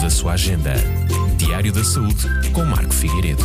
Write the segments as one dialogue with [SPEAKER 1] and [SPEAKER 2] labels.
[SPEAKER 1] da sua agenda. Diário da Saúde com Marco Figueiredo.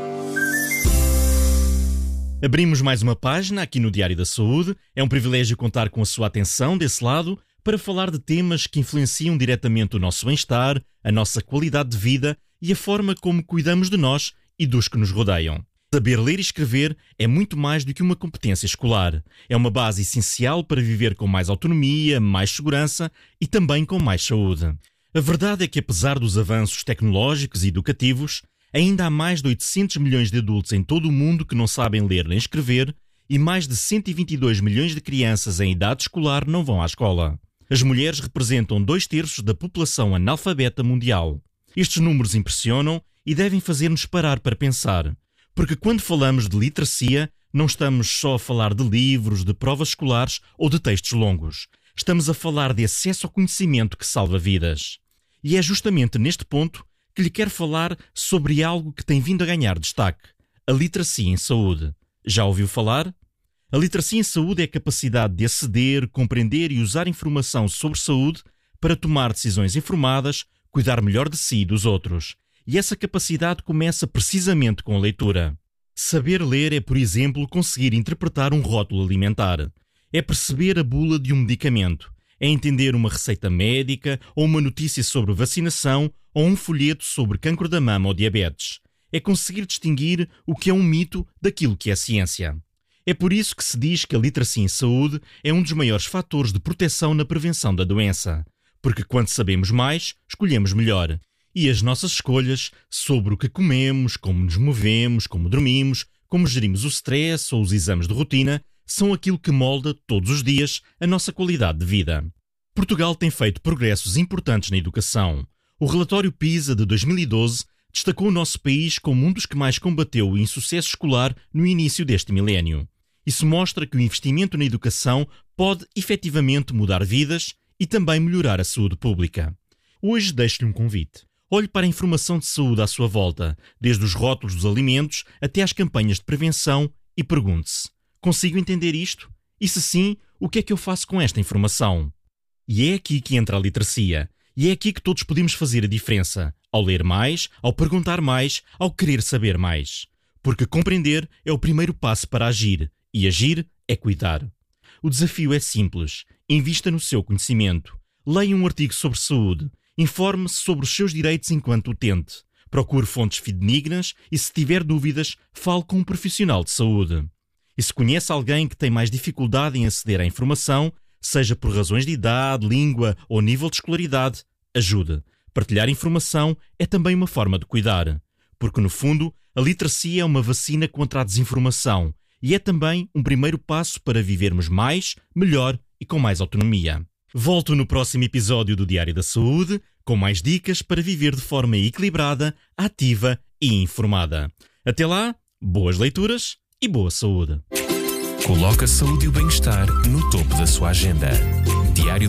[SPEAKER 2] Abrimos mais uma página aqui no Diário da Saúde. É um privilégio contar com a sua atenção desse lado para falar de temas que influenciam diretamente o nosso bem-estar, a nossa qualidade de vida e a forma como cuidamos de nós e dos que nos rodeiam. Saber ler e escrever é muito mais do que uma competência escolar. É uma base essencial para viver com mais autonomia, mais segurança e também com mais saúde. A verdade é que, apesar dos avanços tecnológicos e educativos, ainda há mais de 800 milhões de adultos em todo o mundo que não sabem ler nem escrever e mais de 122 milhões de crianças em idade escolar não vão à escola. As mulheres representam 2/3 da população analfabeta mundial. Estes números impressionam e devem fazer-nos parar para pensar. Porque quando falamos de literacia, não estamos só a falar de livros, de provas escolares ou de textos longos. Estamos a falar de acesso ao conhecimento que salva vidas. E é justamente neste ponto que lhe quero falar sobre algo que tem vindo a ganhar destaque: a literacia em saúde. Já ouviu falar? A literacia em saúde é a capacidade de aceder, compreender e usar informação sobre saúde para tomar decisões informadas, cuidar melhor de si e dos outros. E essa capacidade começa precisamente com a leitura. Saber ler é, por exemplo, conseguir interpretar um rótulo alimentar. É perceber a bula de um medicamento. É entender uma receita médica ou uma notícia sobre vacinação ou um folheto sobre cancro da mama ou diabetes. É conseguir distinguir o que é um mito daquilo que é ciência. É por isso que se diz que a literacia em saúde é um dos maiores fatores de proteção na prevenção da doença. Porque quando sabemos mais, escolhemos melhor. E as nossas escolhas sobre o que comemos, como nos movemos, como dormimos, como gerimos o stress ou os exames de rotina, são aquilo que molda todos os dias a nossa qualidade de vida. Portugal tem feito progressos importantes na educação. O relatório PISA de 2012 destacou o nosso país como um dos que mais combateu o insucesso escolar no início deste milénio. Isso mostra que o investimento na educação pode efetivamente mudar vidas e também melhorar a saúde pública. Hoje deixo-lhe um convite. Olhe para a informação de saúde à sua volta, desde os rótulos dos alimentos até às campanhas de prevenção, e pergunte-se: consigo entender isto? E se sim, o que é que eu faço com esta informação? E é aqui que entra a literacia. E é aqui que todos podemos fazer a diferença, ao ler mais, ao perguntar mais, ao querer saber mais. Porque compreender é o primeiro passo para agir, e agir é cuidar. O desafio é simples: invista no seu conhecimento. Leia um artigo sobre saúde. Informe-se sobre os seus direitos enquanto utente. Procure fontes fidedignas e, se tiver dúvidas, fale com um profissional de saúde. E se conhece alguém que tem mais dificuldade em aceder à informação, seja por razões de idade, língua ou nível de escolaridade, ajude. Partilhar informação é também uma forma de cuidar. Porque, no fundo, a literacia é uma vacina contra a desinformação e é também um primeiro passo para vivermos mais, melhor e com mais autonomia. Volto no próximo episódio do Diário da Saúde com mais dicas para viver de forma equilibrada, ativa e informada. Até lá, boas leituras e boa saúde.
[SPEAKER 1] Coloque a saúde e o bem-estar no topo da sua agenda. Diário